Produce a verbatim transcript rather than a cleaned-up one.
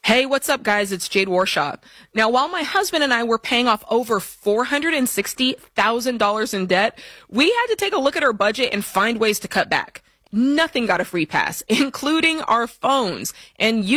Hey, what's up, guys? It's Jade Warshaw. Now, while my husband and I were paying off over four hundred sixty thousand dollars in debt, we had to take a look at our budget and find ways to cut back. Nothing got a free pass, including our phones. And you